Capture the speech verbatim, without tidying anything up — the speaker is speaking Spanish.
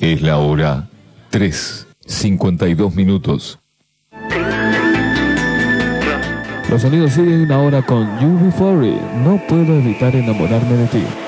Es la hora tres, cincuenta y dos minutos. Los sonidos siguen ahora con You Before It. No puedo evitar enamorarme de ti.